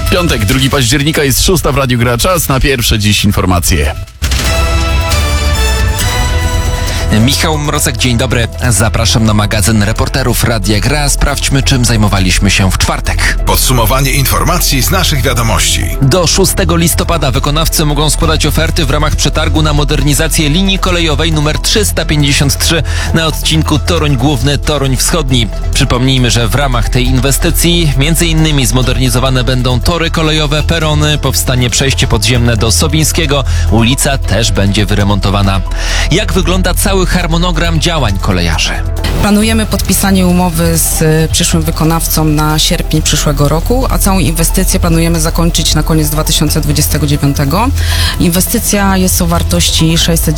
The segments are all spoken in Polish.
Piątek, 2 października, jest 6 w Radiu Gra. Czas na pierwsze dziś informacje. Michał Mrozek, dzień dobry. Zapraszam na magazyn reporterów Radia Gra. Sprawdźmy, czym zajmowaliśmy się w czwartek. Podsumowanie informacji z naszych wiadomości. Do 6 listopada wykonawcy mogą składać oferty w ramach przetargu na modernizację linii kolejowej nr 353 na odcinku Toruń Główny - Toruń Wschodni. Przypomnijmy, że w ramach tej inwestycji m.in. zmodernizowane będą tory kolejowe, perony, powstanie przejście podziemne do Sowińskiego, ulica też będzie wyremontowana. Jak wygląda cały harmonogram działań kolejarzy? Planujemy podpisanie umowy z przyszłym wykonawcą na sierpień przyszłego roku, a całą inwestycję planujemy zakończyć na koniec 2029. Inwestycja jest o wartości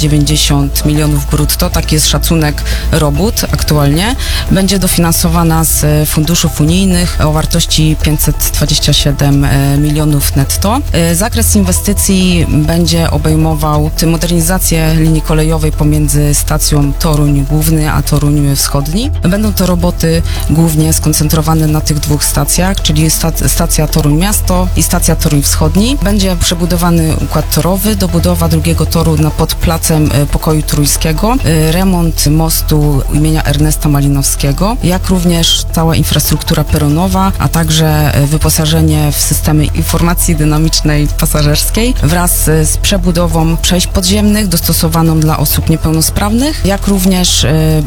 690 milionów brutto, taki jest szacunek robót aktualnie. Będzie dofinansowana z funduszów unijnych o wartości 527 milionów netto. Zakres inwestycji będzie obejmował modernizację linii kolejowej pomiędzy stacją Toruń Główny a Toruń Wschodni. Będą to roboty głównie skoncentrowane na tych dwóch stacjach, czyli stacja Toruń Miasto i stacja Toruń Wschodni. Będzie przebudowany układ torowy, dobudowa drugiego toru pod placem Pokoju Trójskiego, remont mostu imienia Ernesta Malinowskiego, jak również cała infrastruktura peronowa, a także wyposażenie w systemy informacji dynamicznej pasażerskiej wraz z przebudową przejść podziemnych dostosowaną dla osób niepełnosprawnych, jak również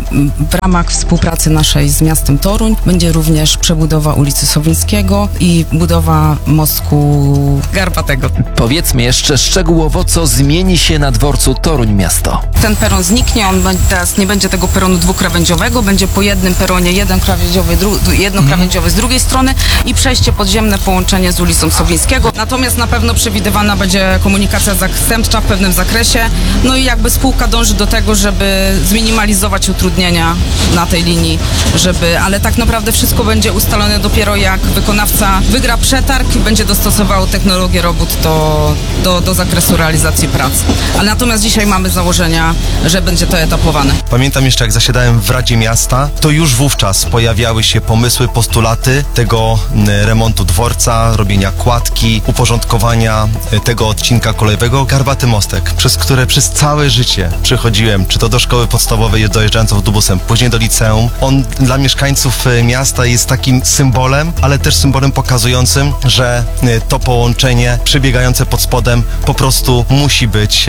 w ramach współpracy naszej z miastem Toruń będzie również przebudowa ulicy Sowińskiego i budowa mostku Garbatego. Powiedzmy jeszcze szczegółowo, co zmieni się na dworcu Toruń Miasto. Ten peron zniknie, teraz nie będzie tego peronu dwukrawędziowego, będzie po jednym peronie jedno krawędziowe z drugiej strony i przejście podziemne, połączenie z ulicą Sowińskiego. Natomiast na pewno przewidywana będzie komunikacja zastępcza w pewnym zakresie, no i jakby spółka dąży do tego, żeby zminimalizować utrudnienia na tej linii, ale tak naprawdę wszystko będzie ustalone dopiero jak wykonawca wygra przetarg i będzie dostosował technologię robót do zakresu realizacji prac. Ale natomiast dzisiaj mamy założenia, że będzie to etapowane. Pamiętam jeszcze, jak zasiadałem w Radzie Miasta, to już wówczas pojawiały się pomysły, postulaty tego remontu dworca, robienia kładki, uporządkowania tego odcinka kolejowego. Garbaty Mostek, przez które przez całe życie przychodziłem, czy to do szkoły podstawowej dojeżdżając autobusem, później do liceum. On dla mieszkańców miasta jest takim symbolem, ale też symbolem pokazującym, że to połączenie przebiegające pod spodem po prostu musi być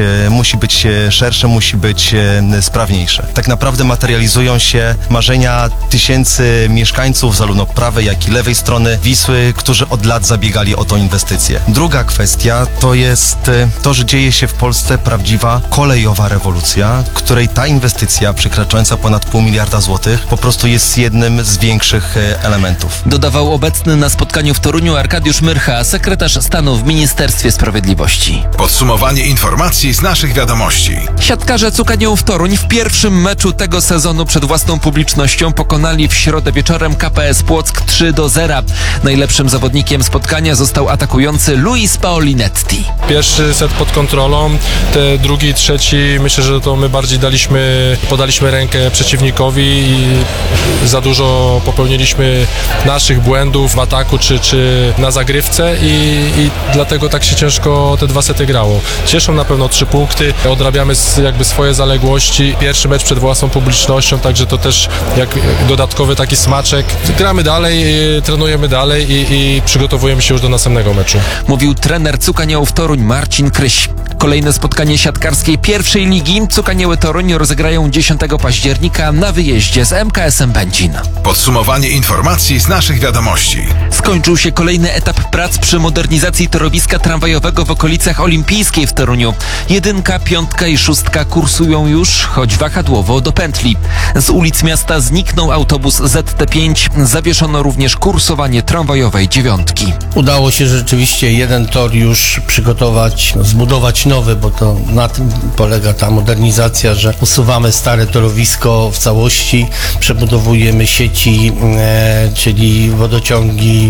szersze, musi być sprawniejsze. Tak naprawdę materializują się marzenia tysięcy mieszkańców zarówno prawej, jak i lewej strony Wisły, którzy od lat zabiegali o tą inwestycję. Druga kwestia to jest to, że dzieje się w Polsce prawdziwa kolejowa rewolucja, której ta inwestycja przekraczająca ponad 0,5 miliarda złotych po prostu jest jednym z większych elementów. Dodawał obecny na spotkaniu w Toruniu Arkadiusz Myrcha, sekretarz stanu w Ministerstwie Sprawiedliwości. Podsumowanie informacji z naszych wiadomości. Siatkarze Cukaniołów Toruń w pierwszym meczu tego sezonu przed własną publicznością pokonali w środę wieczorem KPS Płock 3-0. Najlepszym zawodnikiem spotkania został atakujący Luis Paolinetti. Pierwszy set pod kontrolą, te drugi, trzeci, myślę, że to my bardziej podaliśmy rękę przeciwnikowi i za dużo popełniliśmy naszych błędów w ataku czy na zagrywce i dlatego tak się ciężko te dwa sety grało. Cieszą na pewno 3 punkty, odrabiamy jakby swoje zaległości. Pierwszy mecz przed własną publicznością, także to też jak dodatkowy taki smaczek. Gramy dalej, trenujemy dalej i przygotowujemy się już do następnego meczu. Mówił trener Cukaniołów Toruń Marcin Kryś. Kolejne spotkanie siatkarskiej pierwszej ligi Cukanioły Toruń rozegrają 10 października na wyjeździe z MKS-em Będzin. Podsumowanie informacji z naszych wiadomości. Skończył się kolejny etap prac przy modernizacji torowiska tramwajowego w okolicach Olimpijskiej w Toruniu. 1, 5 i 6 kursują już, choć wahadłowo do pętli. Z ulic miasta zniknął autobus ZT5, zawieszono również kursowanie tramwajowej 9. Udało się rzeczywiście jeden tor już przygotować, zbudować nowy, bo to na tym polega ta modernizacja, że usuwamy stare torowisko w całości, przebudowujemy sieci, czyli wodociągi,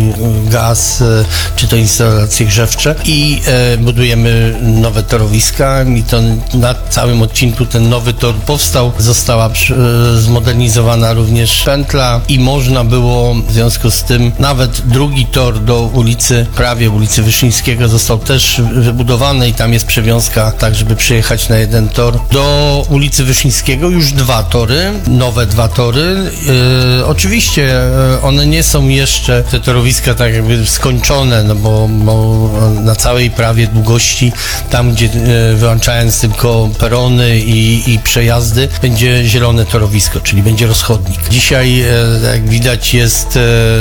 gaz, czy to instalacje grzewcze i budujemy nowe torowiska i to na całym odcinku ten nowy tor powstał. Została zmodernizowana również pętla i można było w związku z tym nawet drugi tor do ulicy Wyszyńskiego został też wybudowany i tam jest przewiązka tak, żeby przyjechać na jeden tor. Do ulicy Wyszyńskiego już nowe dwa tory. Oczywiście one nie są jeszcze, te torowiska tak jakby skończone, no bo na całej prawie długości, tam gdzie wyłączając tylko perony i przejazdy, będzie zielone torowisko, czyli będzie rozchodnik. Dzisiaj, jak widać, jest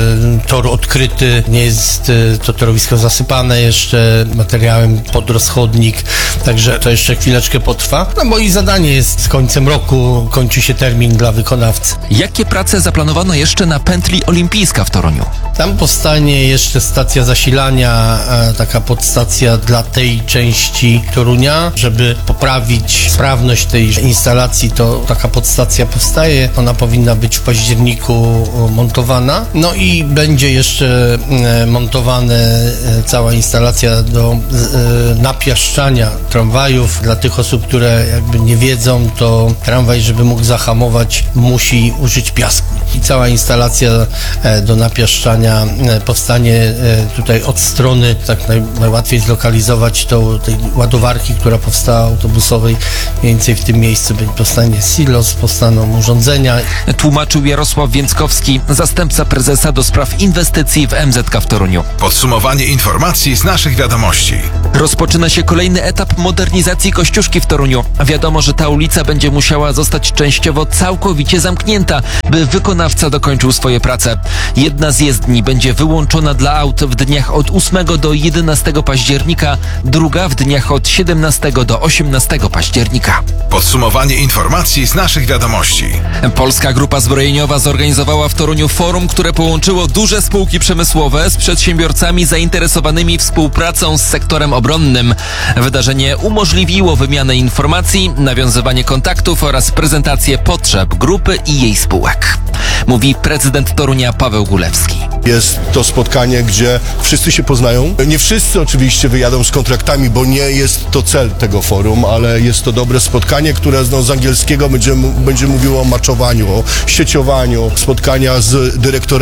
tor odkryty, nie jest to torowisko zasypane jeszcze materiałem pod rozchodnik, także to jeszcze chwileczkę potrwa. No bo i zadanie jest z końcem roku, kończy się termin dla wykonawcy. Jakie prace zaplanowano jeszcze na pętli Olimpijska w Toruniu? Tam powstanie jeszcze stacja zasilania, taka podstacja dla tej części Torunia, żeby poprawić sprawność tej instalacji, to taka podstacja powstaje. Ona powinna być w październiku montowana. No i będzie jeszcze montowana cała instalacja do napiaszczania tramwajów. Dla tych osób, które jakby nie wiedzą, to tramwaj, żeby mógł zahamować, musi użyć piasku. I cała instalacja do napiaszczania powstanie tutaj od strony, tak najłatwiej zlokalizować tej ładowarki, która powstała autobusowej, mniej więcej w tym miejscu powstanie silos, powstaną urządzenia. Tłumaczył Jarosław Więckowski, zastępca prezesa do spraw inwestycji w MZK w Toruniu. Podsumowanie informacji z naszych wiadomości. Rozpoczyna się kolejny etap modernizacji Kościuszki w Toruniu. Wiadomo, że ta ulica będzie musiała zostać częściowo całkowicie zamknięta, by wykonawca dokończył swoje prace. Jedna z jezdni będzie wyłączona dla aut w dniach od 8 do 11 października, druga w dniach od 17 do 18 października. Podsumowanie informacji z naszych wiadomości. Polska Grupa Zbrojeniowa zorganizowała w Toruniu forum, które połączyło duże spółki przemysłowe z przedsiębiorcami zainteresowanymi współpracą z sektorem obronnym. Wydarzenie umożliwiło wymianę informacji, nawiązywanie kontaktów oraz prezentację potrzeb grupy i jej spółek. Mówi prezydent Torunia Paweł Gulewski. Jest to spotkanie, gdzie wszyscy się poznają. Nie wszyscy oczywiście wyjadą z kontraktami, bo nie jest to cel tego forum, ale jest to dobre spotkanie, które z angielskiego będzie mówiło o matchowaniu, o sieciowaniu. Spotkania z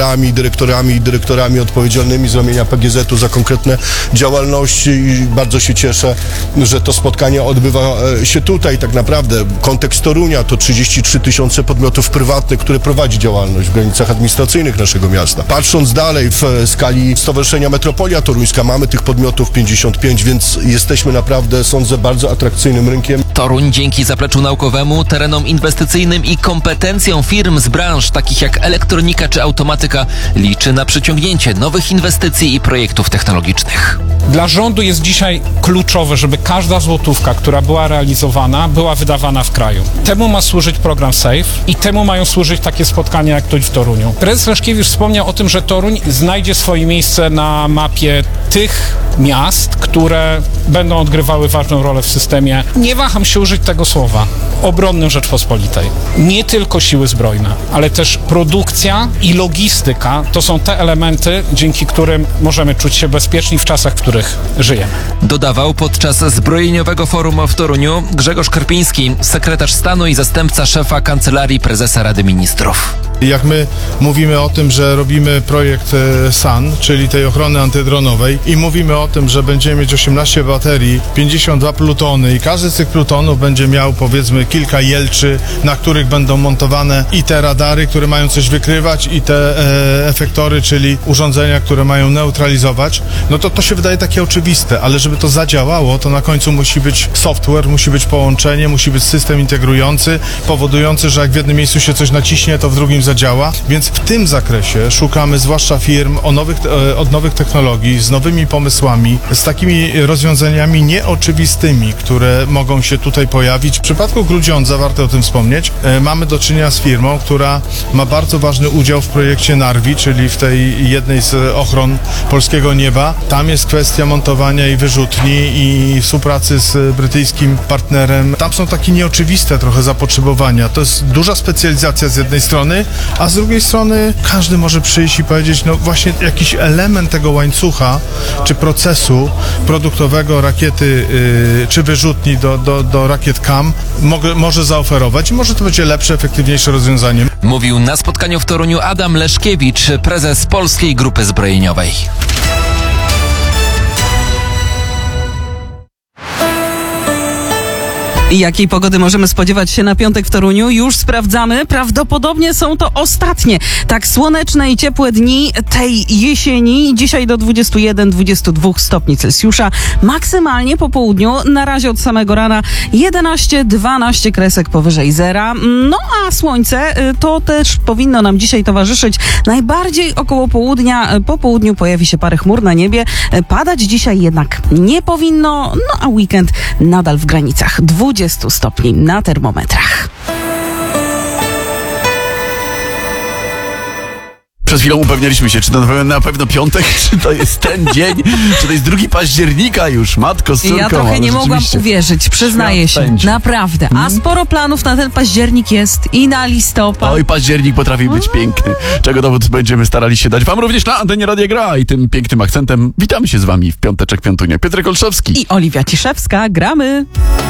dyrektorami odpowiedzialnymi z ramienia PGZ-u za konkretne działalności i bardzo się cieszę, że to spotkanie odbywa się tutaj. Tak naprawdę kontekst Torunia to 33 000 podmiotów prywatnych, które prowadzi działalność w granicach administracyjnych naszego miasta. Patrząc dalej w skali Stowarzyszenia Metropolia Toruńska, mamy tych podmiotów 55, więc jesteśmy naprawdę, sądzę, bardzo atrakcyjnym rynkiem. Toruń dzięki zapleczu naukowemu, terenom inwestycyjnym i kompetencjom firm z branż takich jak elektronika czy automatyka liczy na przyciągnięcie nowych inwestycji i projektów technologicznych. Dla rządu jest dzisiaj kluczowe, żeby każda złotówka, która była realizowana, była wydawana w kraju. Temu ma służyć program SAFE i temu mają służyć takie spotkania jak to w Toruniu. Prezes Leszkiewicz wspomniał o tym, że Toruń znajdzie swoje miejsce na mapie tych miast, które będą odgrywały ważną rolę w systemie, nie waham się użyć tego słowa, obronnym Rzeczpospolitej. Nie tylko siły zbrojne, ale też produkcja i logistyka to są te elementy, dzięki którym możemy czuć się bezpieczni w czasach, w których żyjemy. Dodawał podczas zbrojeniowego forum w Toruniu Grzegorz Karpiński, sekretarz stanu i zastępca szefa Kancelarii Prezesa Rady Ministrów. Jak my mówimy o tym, że robimy projekt SAN, czyli tej ochrony antydronowej i mówimy o tym, że będziemy mieć 18 baterii, 52 plutony i każdy z tych plutonów będzie miał powiedzmy kilka jelczy, na których będą montowane i te radary, które mają coś wykrywać i te efektory, czyli urządzenia, które mają neutralizować, no to się wydaje takie oczywiste, ale żeby to zadziałało, to na końcu musi być software, musi być połączenie, musi być system integrujący, powodujący, że jak w jednym miejscu się coś naciśnie, to w drugim zadziała, więc w tym zakresie szukamy zwłaszcza firm od nowych technologii, z nowymi pomysłami, z takimi rozwiązaniami nieoczywistymi, które mogą się tutaj pojawić. W przypadku Grudziądza, warto o tym wspomnieć, mamy do czynienia z firmą, która ma bardzo ważny udział w projekcie Narvi, czyli w tej jednej z ochron polskiego nieba. Tam jest kwestia montowania i wyrzutni i współpracy z brytyjskim partnerem. Tam są takie nieoczywiste trochę zapotrzebowania. To jest duża specjalizacja z jednej strony, a z drugiej strony każdy może przyjść i powiedzieć, no właśnie jakiś element tego łańcucha, czy procesu produktowego rakiety, czy wyrzutni do rakiet KAM może zaoferować i może to będzie lepsze, efektywniejsze rozwiązanie. Mówił na spotkaniu w Toruniu Adam Leszkiewicz, prezes Polskiej Grupy Zbrojeniowej. I jakiej pogody możemy spodziewać się na piątek w Toruniu? Już sprawdzamy. Prawdopodobnie są to ostatnie tak słoneczne i ciepłe dni tej jesieni. Dzisiaj do 21-22 stopni Celsjusza. Maksymalnie po południu, na razie od samego rana 11-12 kresek powyżej zera. No a słońce to też powinno nam dzisiaj towarzyszyć. Najbardziej około południa. Po południu pojawi się parę chmur na niebie. Padać dzisiaj jednak nie powinno. No a weekend nadal w granicach 20 stopni na termometrach. Przed chwilą upewnialiśmy się, czy to na pewno piątek, czy to jest ten dzień, czy to jest 2 października już, matko z córką. Ja trochę nie mogłam uwierzyć, przyznaję się, naprawdę. A sporo planów na ten październik jest i na listopad. Oj, październik potrafi być piękny, czego dowód będziemy starali się dać wam również na antenie Radia Gra i tym pięknym akcentem witamy się z wami w piąteczek Piątunia. Piotrek Olszowski I Oliwia Ciszewska, gramy.